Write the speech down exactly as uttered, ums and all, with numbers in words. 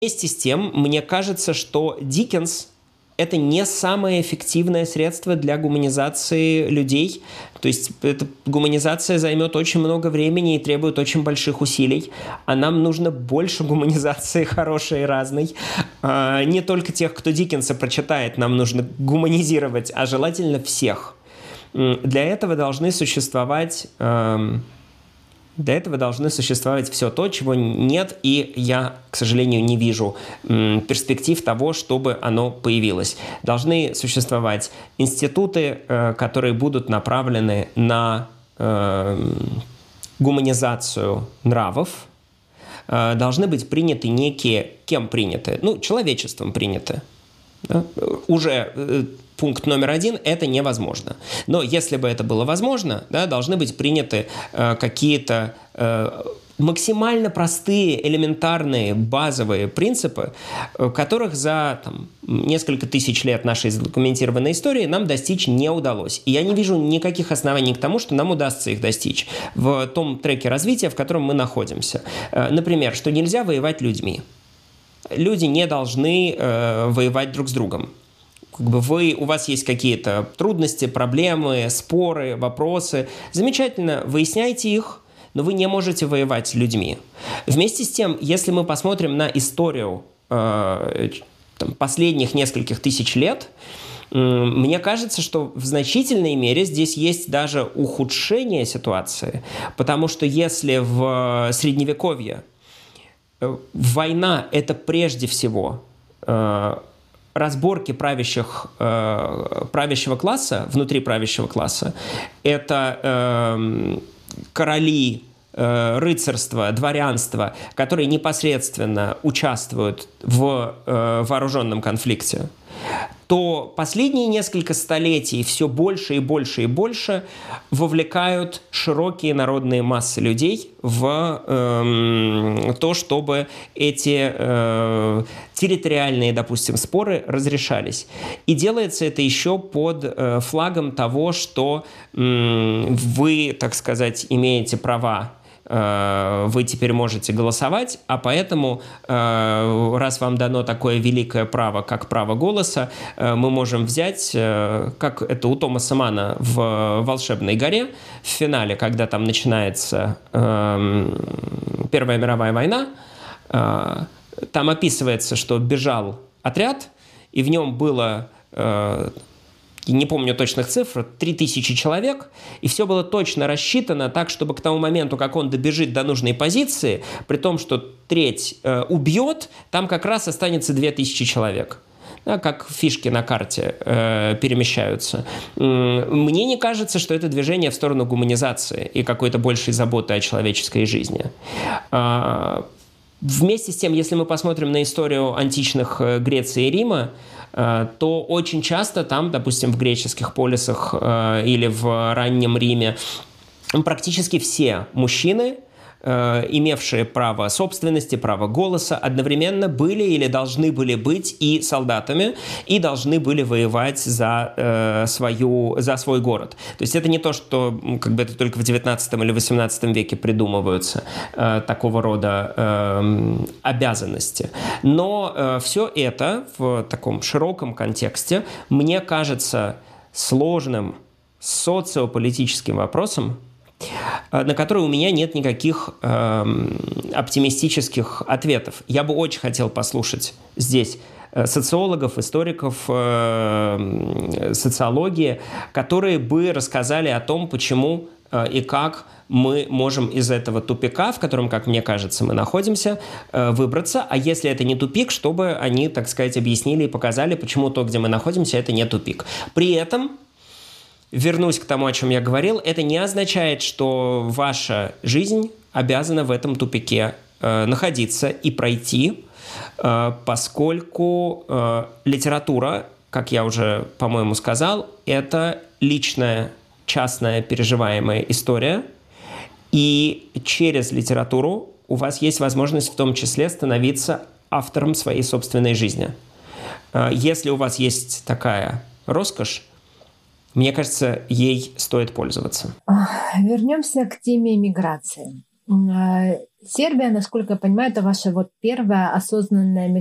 Вместе с тем, мне кажется, что Диккенс — это не самое эффективное средство для гуманизации людей. То есть эта гуманизация займет очень много времени и требует очень больших усилий. А нам нужно больше гуманизации хорошей и разной. А, не только тех, кто Диккенса прочитает, нам нужно гуманизировать, а желательно всех. Для этого должны существовать... Эм, Для этого должны существовать все то, чего нет, и я, к сожалению, не вижу м, перспектив того, чтобы оно появилось. Должны существовать институты, э, которые будут направлены на э, гуманизацию нравов. Э, должны быть приняты некие... Кем приняты? Ну, человечеством приняты. Да? Уже... Э, Пункт номер один – это невозможно. Но если бы это было возможно, да, должны быть приняты э, какие-то э, максимально простые, элементарные, базовые принципы, э, которых за там, несколько тысяч лет нашей задокументированной истории нам достичь не удалось. И я не вижу никаких оснований к тому, что нам удастся их достичь в том треке развития, в котором мы находимся. Э, например, что нельзя воевать людьми. Люди не должны э, воевать друг с другом. Как бы вы, у вас есть какие-то трудности, проблемы, споры, вопросы. Замечательно, выясняйте их, но вы не можете воевать с людьми. Вместе с тем, если мы посмотрим на историю э, там, последних нескольких тысяч лет, э, мне кажется, что в значительной мере здесь есть даже ухудшение ситуации, потому что если в Средневековье э, война – это прежде всего... Э, разборки правящих, э, правящего класса, внутри правящего класса, это э, короли, э, рыцарство, дворянство, которые непосредственно участвуют в э, вооруженном конфликте, то последние несколько столетий все больше и больше и больше вовлекают широкие народные массы людей в э, то, чтобы эти э, территориальные, допустим, споры разрешались. И делается это еще под э, флагом того, что э, вы, так сказать, имеете права, вы теперь можете голосовать, а поэтому, раз вам дано такое великое право, как право голоса, мы можем взять, как это у Томаса Манна в «Волшебной горе», в финале, когда там начинается Первая мировая война, там описывается, что бежал отряд, и в нем было... не помню точных цифр, три тысячи человек, и все было точно рассчитано так, чтобы к тому моменту, как он добежит до нужной позиции, при том, что треть э, убьет, там как раз останется две тысячи человек. Да, как фишки на карте э, перемещаются. Мне не кажется, что это движение в сторону гуманизации и какой-то большей заботы о человеческой жизни. А, вместе с тем, если мы посмотрим на историю античных Греции и Рима, то очень часто там, допустим, в греческих полисах э, или в раннем Риме практически все мужчины, э, имевшие право собственности, право голоса, одновременно были или должны были быть и солдатами, и должны были воевать за, э, свою, за свой город. То есть это не то, что как бы это только в девятнадцатом или восемнадцатом веке придумываются э, такого рода э, обязанности. Но э, все это в таком широком контексте мне кажется сложным социополитическим вопросом, на который у меня нет никаких э, оптимистических ответов. Я бы очень хотел послушать здесь социологов, историков э, социологии, которые бы рассказали о том, почему э, и как мы можем из этого тупика, в котором, как мне кажется, мы находимся, э, выбраться. А если это не тупик, чтобы они, так сказать, объяснили и показали, почему то, где мы находимся, это не тупик. При этом, вернусь к тому, о чем я говорил, это не означает, что ваша жизнь обязана в этом тупике э, находиться и пройти, э, поскольку э, литература, как я уже, по-моему, сказал, это личная, частная, переживаемая история, и через литературу у вас есть возможность в том числе становиться автором своей собственной жизни. Э, если у вас есть такая роскошь, мне кажется, ей стоит пользоваться. Вернемся к теме миграции. Сербия, насколько я понимаю, это ваша вот первая осознанная